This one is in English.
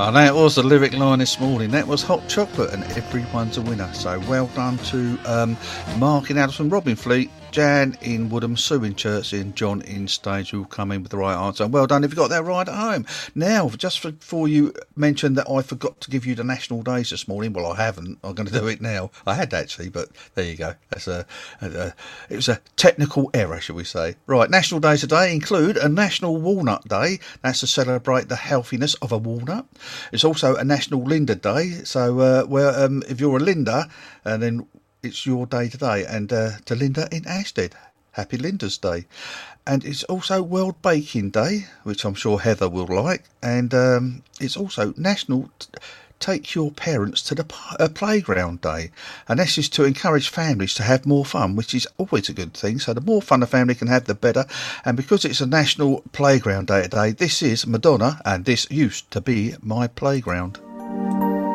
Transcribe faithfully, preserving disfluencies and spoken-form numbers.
Ah, that was the lyric line this morning. That was Hot Chocolate and Everyone's a Winner. So well done to um, Mark in Addison, Robin Fleet, Jan in Woodham, Sue in Chertsey and John in Stage who will come in with the right answer. And well done if you got that right at home. Now, just before you mentioned that I forgot to give you the national days this morning. Well, I haven't. I'm going to do it now. I had actually, but there you go. That's a, a, a It was a technical error, shall we say. Right, national days today include a National Walnut Day. That's to celebrate the healthiness of a walnut. It's also a National Linda Day. So, uh, well, um, if you're a Linda, and then it's your day today. And uh, to Linda in Ashtead, happy Linda's Day. And it's also World Baking Day, which I'm sure Heather will like. And um, it's also National T- Take Your Parents to the p- uh, Playground Day. And this is to encourage families to have more fun, which is always a good thing. So the more fun a family can have, the better. And because it's a National Playground Day today, this is Madonna, and this used to be my playground.